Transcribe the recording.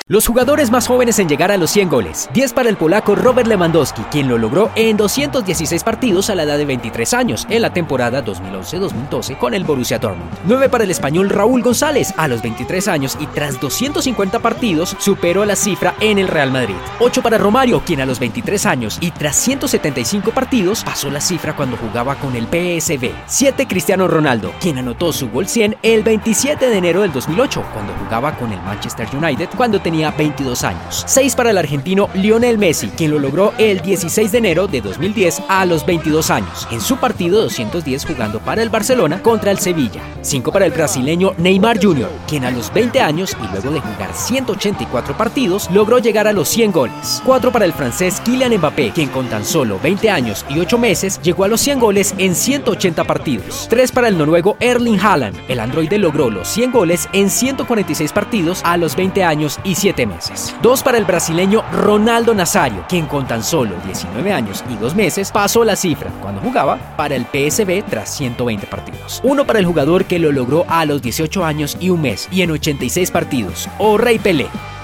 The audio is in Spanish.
Los jugadores más jóvenes en llegar a los 100 goles. 10 para el polaco Robert Lewandowski, quien lo logró en 216 partidos a la edad de 23 años, en la temporada 2011-2012 con el Borussia Dortmund. 9 para el español Raúl González, a los 23 años y tras 250 partidos, superó la cifra en el Real Madrid. 8 para Romario, quien a los 23 años y tras 175 partidos, pasó la cifra cuando jugaba con el PSV. 7 Cristiano Ronaldo, quien anotó su gol 100 el 27 de enero del 2008, cuando jugaba con el Manchester United, cuando tenía 22 años. 6 para el argentino Lionel Messi, quien lo logró el 16 de enero de 2010 a los 22 años, en su partido 210 jugando para el Barcelona contra el Sevilla. 5 para el brasileño Neymar Jr., quien a los 20 años y luego de jugar 184 partidos, logró llegar a los 100 goles. 4 para el francés Kylian Mbappé, quien con tan solo 20 años y 8 meses llegó a los 100 goles en 180 partidos. 3 para el noruego Erling Haaland, el androide logró los 100 goles en 146 partidos a los 20 años y 7 meses. 2 para el brasileño Ronaldo Nazário, quien con tan solo 19 años y 2 meses pasó la cifra cuando jugaba para el PSV tras 120 partidos. 1 para el jugador que lo logró a los 18 años y 1 mes y en 86 partidos, Rey Pelé.